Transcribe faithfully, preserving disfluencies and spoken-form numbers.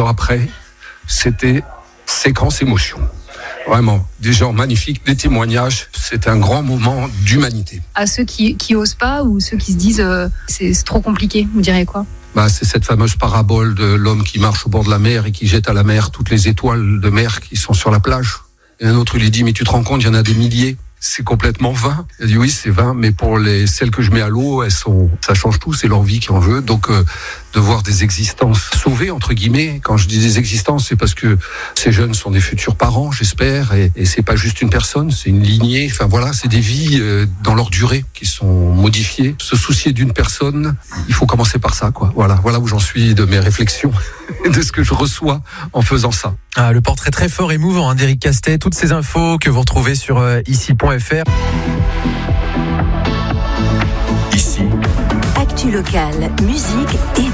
ans après, c'était séquence émotion. Vraiment, des gens magnifiques, des témoignages. C'est un grand moment d'humanité. À ceux qui, qui osent pas ou ceux qui se disent euh, c'est, c'est trop compliqué, vous direz quoi ? Bah, c'est cette fameuse parabole de l'homme qui marche au bord de la mer et qui jette à la mer toutes les étoiles de mer qui sont sur la plage. Et un autre lui dit, mais tu te rends compte, il y en a des milliers. C'est complètement vain. Il dit, oui, c'est vain, mais pour les celles que je mets à l'eau, elles sont, ça change tout, c'est leur vie qui en veut. Donc, euh, de voir des existences sauvées, entre guillemets. Quand je dis des existences, c'est parce que ces jeunes sont des futurs parents, j'espère, et, et c'est pas juste une personne, c'est une lignée. Enfin voilà, c'est des vies euh, dans leur durée qui sont modifiées. Se soucier d'une personne, il faut commencer par ça, quoi. Voilà, voilà où j'en suis de mes réflexions, de ce que je reçois en faisant ça. Ah, le portrait très fort et émouvant hein, d'Éric Castet. Toutes ces infos que vous retrouvez sur euh, ici point f r. Ici. Actu locale, musique et